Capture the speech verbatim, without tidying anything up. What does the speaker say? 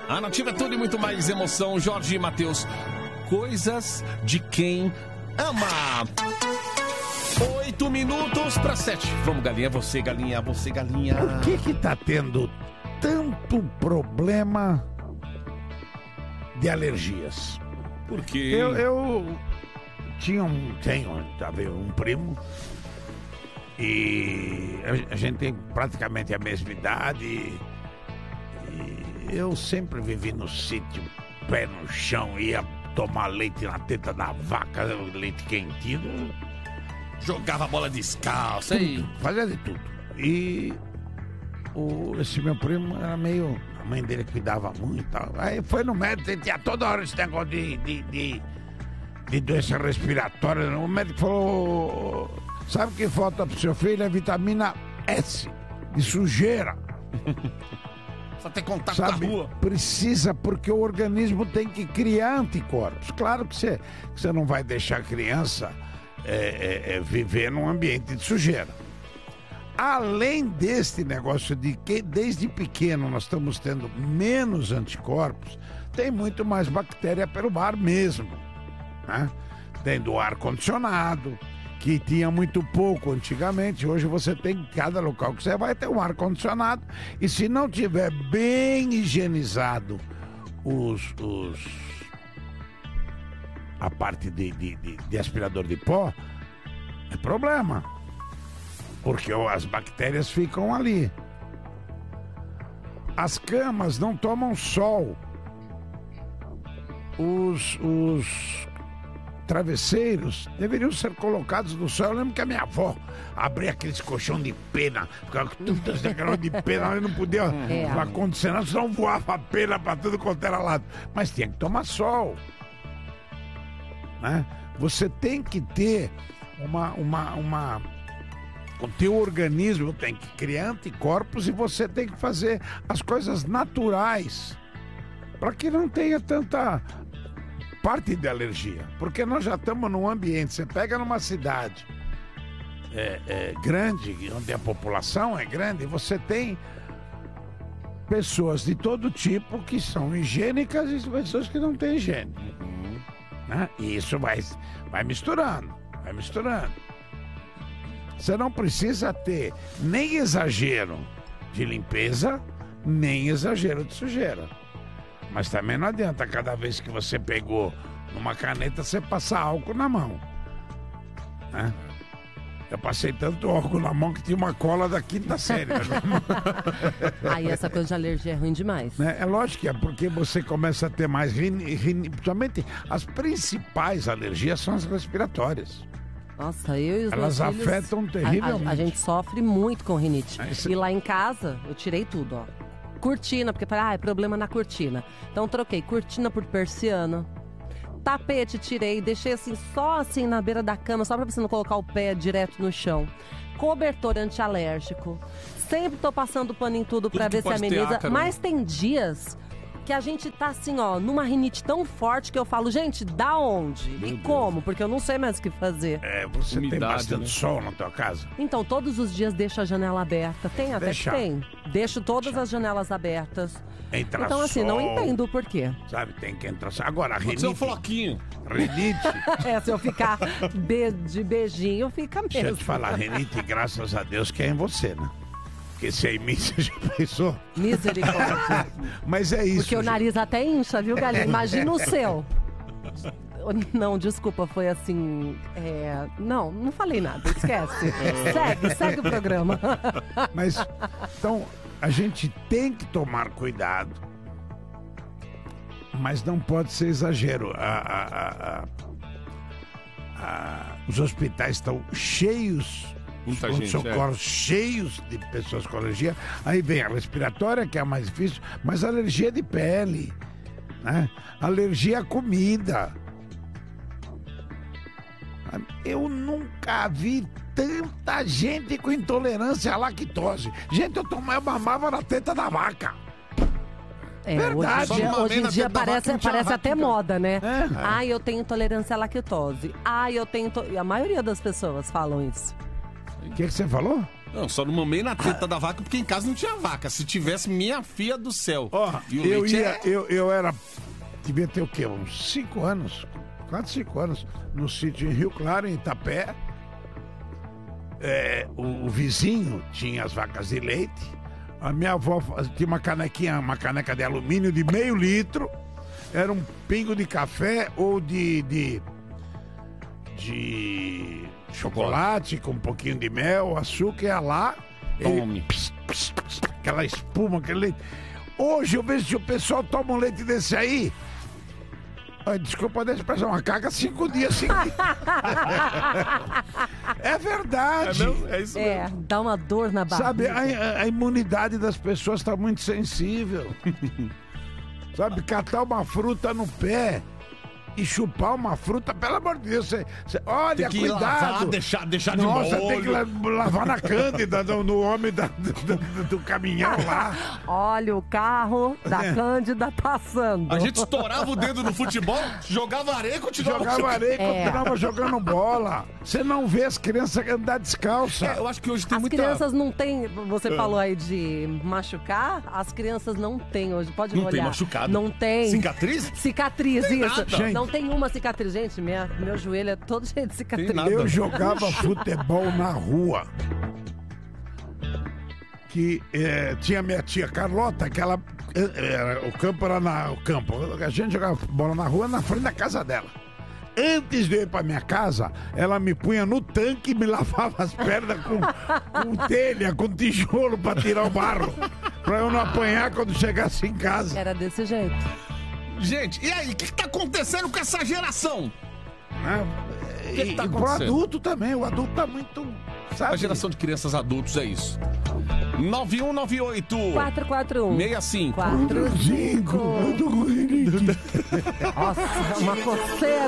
A Nativa é tudo e muito mais emoção. Jorge e Matheus, coisas de quem ama. Oito minutos para sete. Vamos, galinha, você, galinha, você, galinha. Por que que tá tendo tanto problema de alergias? Porque eu, eu tinha um, tenho, tá vendo, um primo e a, a gente tem praticamente a mesma idade e eu sempre vivi no sítio, pé no chão, ia tomar leite na teta da vaca, leite quentinho. Jogava bola descalça, aí. Fazia de tudo. E o, esse meu primo era meio... A mãe dele cuidava muito e tal. Aí foi no médico, ele tinha toda hora esse negócio de, de, de, de doença respiratória. O médico falou... Sabe o que falta pro seu filho? É vitamina S, de sujeira. Só ter contato Sabe, com a rua. Precisa, porque o organismo tem que criar anticorpos. Claro que você, que você não vai deixar a criança é, é, é, viver num ambiente de sujeira. Além deste negócio de que desde pequeno nós estamos tendo menos anticorpos, tem muito mais bactéria pelo ar mesmo, né? Tem do ar-condicionado, que tinha muito pouco antigamente. Hoje você tem, cada local que você vai ter um ar-condicionado, e se não tiver bem higienizado os, os a parte de, de, de, de aspirador de pó, é problema, porque as bactérias ficam ali. As camas não tomam sol, os, os travesseiros deveriam ser colocados no sol. Eu lembro que a minha avó abria aqueles colchão de pena, ficava com tudo esse negócio de pena, eu não podia É. ar-condicionado, senão voava pena para tudo quanto era lado. Mas tinha que tomar sol, né? Você tem que ter uma, uma, uma... O teu organismo tem que criar anticorpos e você tem que fazer as coisas naturais para que não tenha tanta parte de alergia, porque nós já estamos num ambiente, você pega numa cidade é, é, grande, onde a população é grande, e você tem pessoas de todo tipo que são higiênicas e pessoas que não têm higiene, uhum, né? E isso vai, vai misturando, vai misturando. Você não precisa ter nem exagero de limpeza, nem exagero de sujeira. Mas também não adianta cada vez que você pegou numa caneta, você passar álcool na mão, né? Eu passei tanto álcool na mão que tinha uma cola da quinta série. Aí essa coisa de alergia é ruim demais. Né? É lógico que é porque você começa a ter mais rini, rini, principalmente as principais alergias são as respiratórias. Nossa, eu e os Elas meus filhos, afetam terrivelmente. A, a, a gente sofre muito com rinite. Aí cê- E lá em casa, eu tirei tudo, ó. Cortina, porque falei, ah, é problema na cortina. Então troquei cortina por persiana. Tapete tirei, deixei assim, só assim na beira da cama, só pra você não colocar o pé direto no chão. Cobertor antialérgico. Sempre tô passando pano em tudo pra Tudo que ver se pode ter ameniza. ácaro. Mas tem dias que a gente tá assim, ó, numa rinite tão forte que eu falo, gente, da onde? Meu e Deus. como? Porque eu não sei mais o que fazer. É, você tem Umidade, bastante né? sol na tua casa? Então, todos os dias deixo a janela aberta. Tem até Deixa. que tem. Deixo todas as janelas abertas. Entra Então, assim, não sol, entendo o porquê. Sabe, tem que entrar sol. Agora, a Pode ser um rinite, floquinho. rinite, É, se eu ficar be- de beijinho, fica mesmo. deixa eu te falar, rinite, graças a Deus que é em você, né? Porque se é em mim, você já pensou? Misericórdia. Mas é isso. Porque o gente. nariz até incha, viu, Galinha? Imagina o seu. Não, desculpa, foi assim... é, Não, não falei nada, esquece. Segue, segue o programa. Mas, então, a gente tem que tomar cuidado, mas não pode ser exagero. A- a- a- a- a- os hospitais estão cheios, os Muita gente, pronto-socorros cheios de pessoas com alergia. Aí vem a respiratória, que é a mais difícil, mas alergia de pele, né? Alergia à comida. Eu nunca vi tanta gente com intolerância à lactose. Gente, eu, tomava, eu mamava na teta da vaca. É, Verdade. hoje em dia, Só uma hoje em vez dia na teta da parece, vaca não tinha parece vaca, até então. moda, né? É. Ai, eu tenho intolerância à lactose. Ai, eu tenho... to- E a maioria das pessoas falam isso. O que, que você falou? Não, só não mamei na teta da vaca porque em casa não tinha vaca. Se tivesse, minha filha do céu. Ó, E o eu leite ia, é- eu, eu era, devia ter o quê? Uns cinco anos, quatro, cinco anos, no sítio em Rio Claro, em Itapé. É, o, o vizinho tinha as vacas de leite. A minha avó faz- tinha uma canequinha, uma caneca de alumínio de meio litro. Era um pingo de café ou de, de, de chocolate com um pouquinho de mel, açúcar, ia lá. Tome. Pss, pss, pss, aquela espuma, aquele leite. Hoje eu vejo que o pessoal toma um leite desse aí. Ai, desculpa a expressão, uma caga cinco dias seguidos. É verdade. É, mesmo? É isso É, mesmo. dá uma dor na barriga. Sabe, a, a- a imunidade das pessoas está muito sensível. Sabe, catar uma fruta no pé e chupar uma fruta, pelo amor de Deus, você, você- olha, Tem que ir cuidado. lavar, deixar, deixar de Nossa, molho. tem que la- lavar na Cândida, no, no homem da- do, do- do caminhão lá. Olha o carro da É. Cândida passando. A gente estourava o dedo no futebol, jogava areia e continuava Jogava areia e É. continuava jogando bola. Você não vê as crianças andar descalça. É, eu acho que hoje tem As muita... crianças não têm. Você Ah. falou aí de machucar, as crianças não têm hoje. Pode Não olhar. tem machucado. Não tem. Cicatriz? Cicatriz, isso. nada. Gente. Não tem uma cicatriz. Gente, minha, meu joelho é todo cheio de cicatriz. Tem nada. Eu jogava futebol na rua. Que eh, tinha minha tia Carlota, que ela. eh, era- o campo era na. O campo. A gente jogava bola na rua na frente da casa dela. Antes de eu ir pra minha casa, ela me punha no tanque e me lavava as pernas com, com telha, com tijolo pra tirar o barro. Pra eu não apanhar quando chegasse em casa. Era desse jeito. Gente, e aí, o que, que tá acontecendo com essa geração? Né? que E, tá e pro acontecendo? adulto também. O adulto tá muito. Sabe? A geração de crianças adultos é isso. nove um nove oito quatro quatro um. seis cinco quatro Cinco. Eu tô com rinite. Nossa, uma coceira.